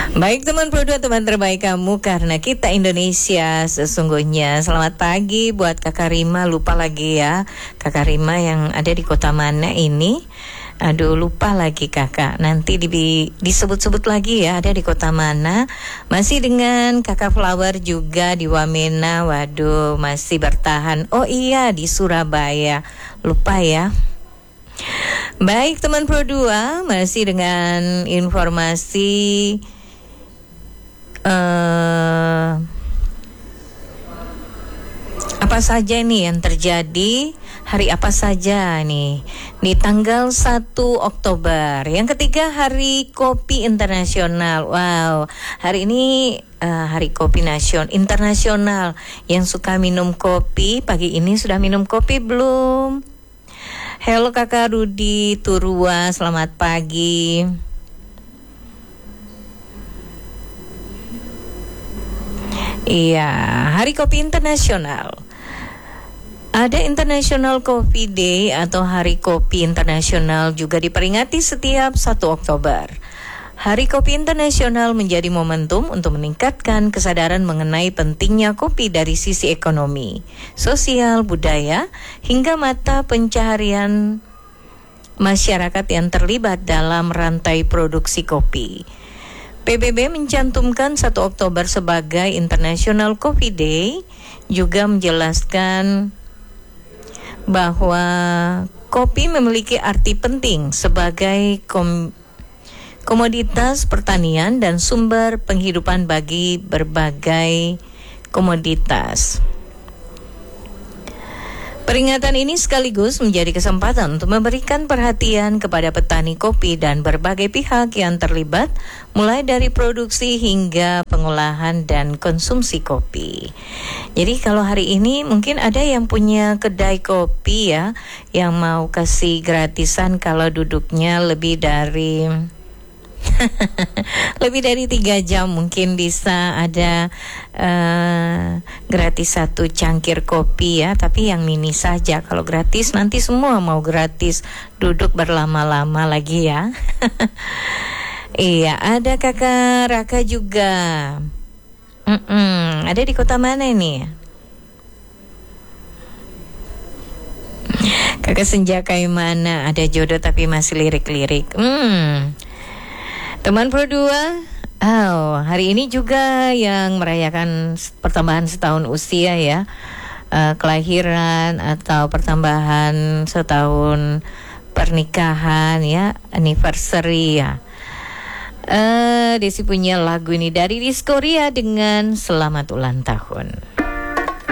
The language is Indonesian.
Baik teman Pro 2, teman terbaik kamu karena kita Indonesia sesungguhnya. Selamat pagi buat Kakak Rima, lupa lagi ya Kakak Rima yang ada di kota mana ini. Aduh lupa lagi kakak, nanti disebut-sebut lagi ya ada di kota mana. Masih dengan Kakak Flower juga di Wamena, waduh masih bertahan. Oh iya di Surabaya, lupa ya. Baik teman Pro 2, masih dengan informasi apa saja nih yang terjadi, hari apa saja nih di tanggal 1 Oktober. Yang ketiga Hari Kopi Internasional. Wow, hari ini Hari Kopi Internasional. Yang suka minum kopi, pagi ini sudah minum kopi belum? Halo Kakak Rudi Turua, selamat pagi. Iya, Hari Kopi Internasional. Ada International Coffee Day atau Hari Kopi Internasional juga diperingati setiap 1 Oktober. Hari Kopi Internasional menjadi momentum untuk meningkatkan kesadaran mengenai pentingnya kopi dari sisi ekonomi, sosial, budaya, hingga mata pencaharian masyarakat yang terlibat dalam rantai produksi kopi. PBB mencantumkan 1 Oktober sebagai International Coffee Day, juga menjelaskan bahwa kopi memiliki arti penting sebagai komoditas pertanian dan sumber penghidupan bagi berbagai komoditas. Peringatan ini sekaligus menjadi kesempatan untuk memberikan perhatian kepada petani kopi dan berbagai pihak yang terlibat, mulai dari produksi hingga pengolahan dan konsumsi kopi. Jadi kalau hari ini mungkin ada yang punya kedai kopi ya, yang mau kasih gratisan kalau duduknya lebih dari 3 jam, mungkin bisa ada gratis 1 cangkir kopi ya, tapi yang mini saja. Kalau gratis nanti semua mau gratis, duduk berlama-lama lagi ya. Iya, ada Kakak Raka juga. Ada di kota mana ini? Kakak Senja kayak mana? Ada jodoh tapi masih lirik-lirik. Teman Pro 2, hari ini juga yang merayakan pertambahan setahun usia ya, kelahiran atau pertambahan setahun pernikahan ya, anniversary ya. Desi punya lagu ini dari Rizkoria dengan Selamat Ulang Tahun.